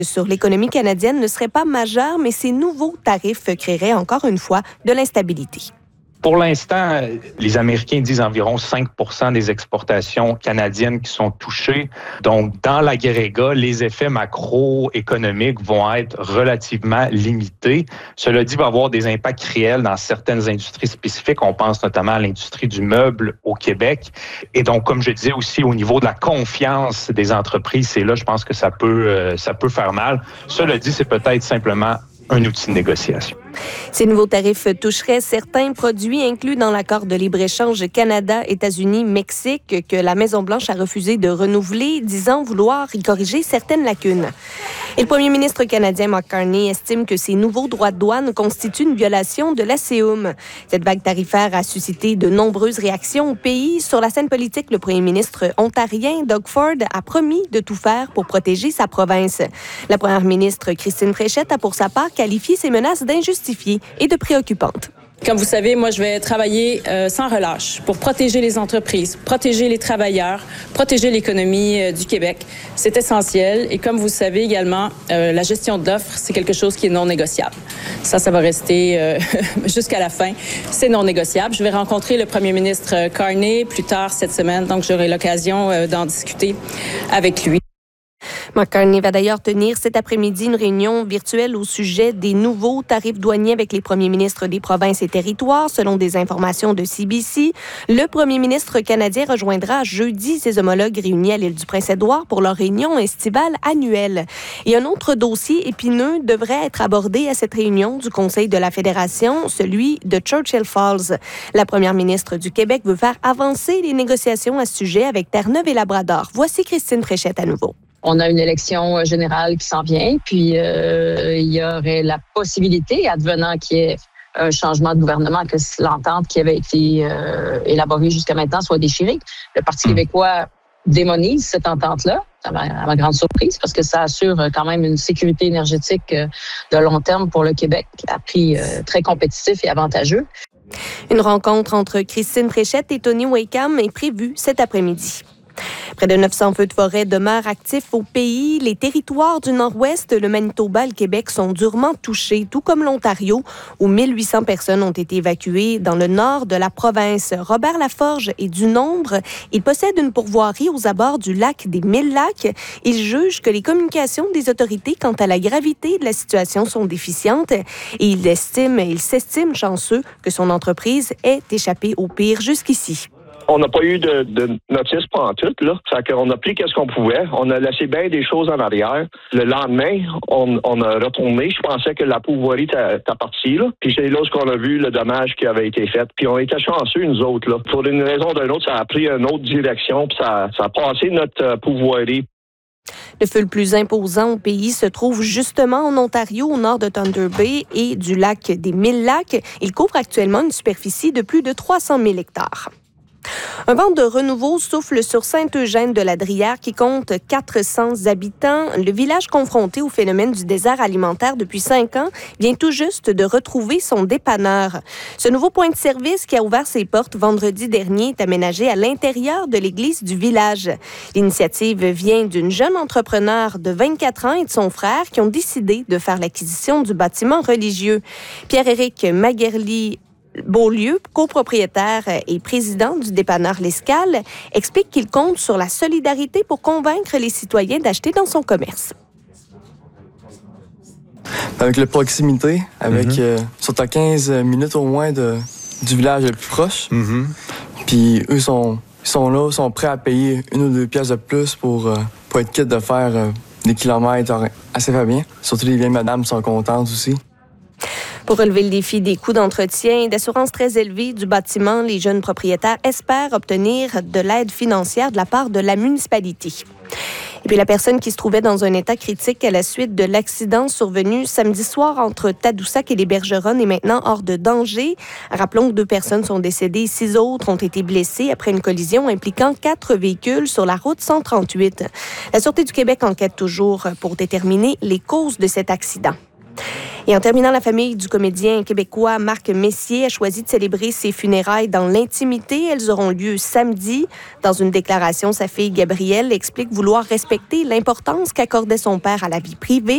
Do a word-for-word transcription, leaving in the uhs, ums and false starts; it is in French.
sur l'économie canadienne ne serait pas majeur, mais ces nouveaux tarifs créeraient encore une fois de l'instabilité. Pour l'instant, les Américains disent environ cinq pour cent des exportations canadiennes qui sont touchées. Donc, dans l'agrégat, les effets macroéconomiques vont être relativement limités. Cela dit, il va y avoir des impacts réels dans certaines industries spécifiques. On pense notamment à l'industrie du meuble au Québec. Et donc, comme je disais aussi, au niveau de la confiance des entreprises, c'est là, je pense que ça peut, euh, ça peut faire mal. Cela dit, c'est peut-être simplement un outil de négociation. Ces nouveaux tarifs toucheraient certains produits inclus dans l'accord de libre-échange Canada, États-Unis, Mexique que la Maison-Blanche a refusé de renouveler, disant vouloir y corriger certaines lacunes. Et le premier ministre canadien Mark Carney estime que ces nouveaux droits de douane constituent une violation de l'ASEUM. Cette vague tarifaire a suscité de nombreuses réactions au pays. Sur la scène politique, le premier ministre ontarien Doug Ford a promis de tout faire pour protéger sa province. La première ministre Christine Fréchette a pour sa part qualifié ces menaces d'injustifiées et de préoccupantes. Comme vous savez, moi, je vais travailler euh, sans relâche pour protéger les entreprises, protéger les travailleurs, protéger l'économie euh, du Québec. C'est essentiel. Et comme vous savez également, euh, la gestion d'offres, c'est quelque chose qui est non négociable. Ça, ça va rester euh, jusqu'à la fin. C'est non négociable. Je vais rencontrer le premier ministre Carney plus tard cette semaine, donc j'aurai l'occasion euh, d'en discuter avec lui. Mark Carney va d'ailleurs tenir cet après-midi une réunion virtuelle au sujet des nouveaux tarifs douaniers avec les premiers ministres des provinces et territoires, selon des informations de C B C. Le premier ministre canadien rejoindra jeudi ses homologues réunis à l'île du Prince-Édouard pour leur réunion estivale annuelle. Et un autre dossier épineux devrait être abordé à cette réunion du Conseil de la Fédération, celui de Churchill Falls. La première ministre du Québec veut faire avancer les négociations à ce sujet avec Terre-Neuve et Labrador. Voici Christine Fréchette à nouveau. On a une élection générale qui s'en vient, puis euh, il y aurait la possibilité, advenant qu'il y ait un changement de gouvernement, que l'entente qui avait été euh, élaborée jusqu'à maintenant soit déchirée. Le Parti québécois démonise cette entente-là, à ma, à ma grande surprise, parce que ça assure quand même une sécurité énergétique de long terme pour le Québec, à prix euh, très compétitif et avantageux. Une rencontre entre Christine Fréchette et Tony Wakeham est prévue cet après-midi. Près de neuf cents feux de forêt demeurent actifs au pays. Les territoires du Nord-Ouest, le Manitoba et le Québec sont durement touchés, tout comme l'Ontario, où mille huit cents personnes ont été évacuées dans le nord de la province. Robert Laforge est du nombre. Il possède une pourvoirie aux abords du lac des Mille Lacs. Il juge que les communications des autorités quant à la gravité de la situation sont déficientes et il estime, il s'estime chanceux que son entreprise ait échappé au pire jusqu'ici. On n'a pas eu de, de notice pantoute, là. Ça fait qu'on a pris qu'est-ce qu'on pouvait. On a laissé bien des choses en arrière. Le lendemain, on, on a retourné. Je pensais que la pourvoirie était partie, là. Puis c'est là qu'on a vu le dommage qui avait été fait. Puis on était chanceux, nous autres, là. Pour une raison ou d'une autre, ça a pris une autre direction, puis ça, ça a passé notre pourvoirie. Le feu le plus imposant au pays se trouve justement en Ontario, au nord de Thunder Bay et du lac des Mille Lacs. Il couvre actuellement une superficie de plus de trois cent mille hectares. Un vent de renouveau souffle sur Saint-Eugène-de-la-Dриère qui compte quatre cents habitants. Le village confronté au phénomène du désert alimentaire depuis cinq ans vient tout juste de retrouver son dépanneur. Ce nouveau point de service qui a ouvert ses portes vendredi dernier est aménagé à l'intérieur de l'église du village. L'initiative vient d'une jeune entrepreneur de vingt-quatre ans et de son frère qui ont décidé de faire l'acquisition du bâtiment religieux. Pierre-Éric Maguerly Beaulieu, copropriétaire et président du dépanneur L'Escale, explique qu'il compte sur la solidarité pour convaincre les citoyens d'acheter dans son commerce. Avec la proximité, avec mm-hmm. euh, surtout à quinze minutes au moins de, du village le plus proche. Mm-hmm. Puis eux sont, ils sont là, sont prêts à payer une ou deux pièces de plus pour, euh, pour être quitte de faire euh, des kilomètres assez bien. Surtout les vieilles madames sont contentes aussi. Pour relever le défi des coûts d'entretien et d'assurance très élevés du bâtiment, les jeunes propriétaires espèrent obtenir de l'aide financière de la part de la municipalité. Et puis la personne qui se trouvait dans un état critique à la suite de l'accident survenu samedi soir entre Tadoussac et les Bergeronnes est maintenant hors de danger. Rappelons que deux personnes sont décédées et six autres ont été blessées après une collision impliquant quatre véhicules sur la route cent trente-huit. La Sûreté du Québec enquête toujours pour déterminer les causes de cet accident. Et en terminant, la famille du comédien québécois Marc Messier a choisi de célébrer ses funérailles dans l'intimité. Elles auront lieu samedi. Dans une déclaration, sa fille Gabrielle explique vouloir respecter l'importance qu'accordait son père à la vie privée.